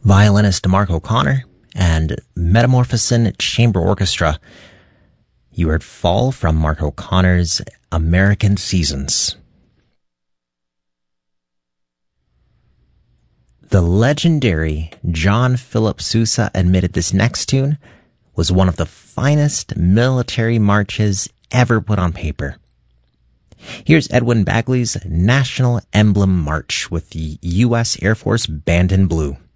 violinist Mark O'Connor, and Metamorphosin Chamber Orchestra. You heard Fall from Mark O'Connor's American Seasons. The legendary John Philip Sousa admitted this next tune was one of the finest military marches ever put on paper. Here's Edwin Bagley's National Emblem March with the U.S. Air Force Band in Blue.